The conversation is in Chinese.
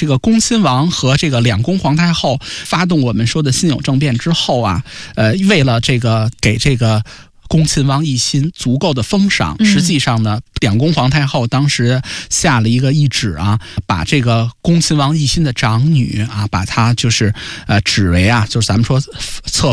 这个恭亲王和这个两宫皇太后发动我们说的辛酉政变之后啊，为了这个给这个恭亲王奕欣足够的封赏，实际上呢，两宫皇太后当时下了一个懿旨啊，把这个恭亲王奕欣的长女啊，把她就是指为啊，就是咱们说侧